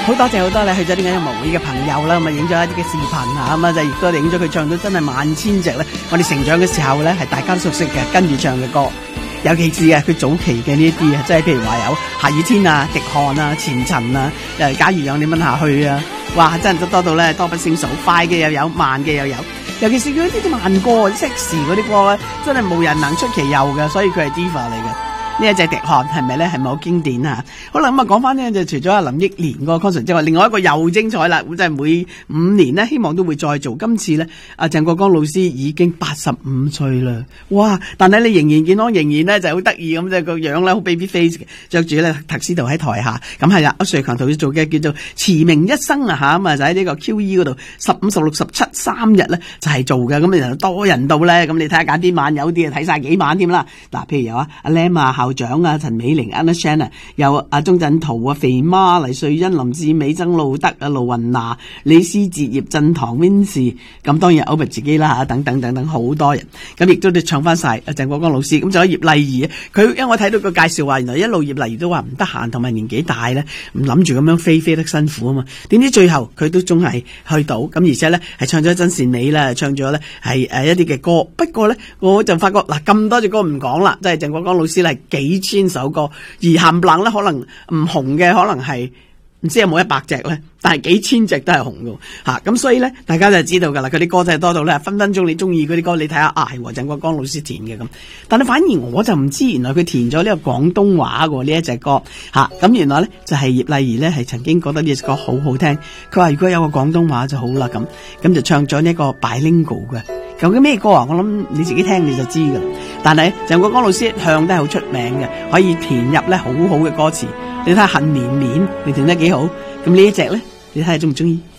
好多謝好多你去咗呢個音樂會嘅朋友啦，咁啊影咗一啲嘅視頻啊，咁啊就亦都影咗佢唱到真係萬千隻咧。我哋成長嘅時候咧，係大家都熟悉嘅，跟住唱嘅歌。尤其是佢早期嘅呢啲啊，即係譬如話有下雨天啊、滴汗啊、前塵啊、假如讓你吻下去啊，哇！真係多到咧多不勝數，快嘅又有，慢嘅又有。尤其是佢呢啲慢歌、sexy 嗰啲歌咧，真係無人能出其右嘅，所以佢係 diva 嚟嘅。呢一隻滴汗係咪咧？係咪好經典啊？好啦，咁啊講翻呢，就除咗阿林憶蓮個 concert 之外，另外一個又精彩啦！咁即係每5年呢，希望都會再做。今次咧，阿鄭國江老師已經85歲啦，哇！但係你仍然健康，仍然咧就好得意咁，即係個樣咧好 baby face 嘅，着住咧特斯道喺台下。咁係啦，阿瑞強同佢做嘅叫做馳名一生啊嚇，咁啊就喺呢個 QE 嗰度15、16、17 3日咧就係做嘅。咁然後多人到咧，咁你睇下揀啲晚，有啲啊睇晒幾晚添啦。嗱，譬如有阿 Lam 啊、校長啊、陳美玲、Anna Chan 有阿鐘鎮濤啊、肥媽、黎瑞恩、林志美、曾路德啊、盧雲娜、李思捷、葉振棠、Vincy， 咁當然 Albert 自己啦嚇，等等等等好多人，咁亦都唱翻晒阿鄭國江老師。咁仲有葉麗儀，佢因為我睇到個介紹話，原來一路葉麗儀都話唔得閒，同埋年紀大咧，唔諗住咁樣飛得辛苦啊嘛。點知最後佢都仲係去到，咁而且咧係唱咗真善美啦，唱咗咧係一啲嘅歌。不過咧我就發覺嗱，咁多隻歌唔講啦，即係鄭國江老師係幾千首歌，而冚唪唥咧可能唔紅嘅可能係唔知有冇100隻咧，但係幾千隻都係紅嘅嚇。咁所以咧大家就知道㗎啦，佢啲歌真係多到咧分分鐘你中意嗰啲歌，你睇下啊係鄭國江老師填嘅咁。但係反而我就唔知原來佢填咗呢個廣東話喎呢一隻歌嚇。咁原來咧就係葉麗儀咧係曾經覺得呢隻歌好好聽，佢話如果有個廣東話就好啦咁就唱咗呢個 bilingual 嘅。究竟咩歌啊？我諗你自己聽你就知㗎啦。但係鄭國江老師一向都係好出名嘅，可以填入咧好好嘅歌詞。你睇下恨綿綿，你填得幾好。咁呢一隻咧，你睇下中唔中意？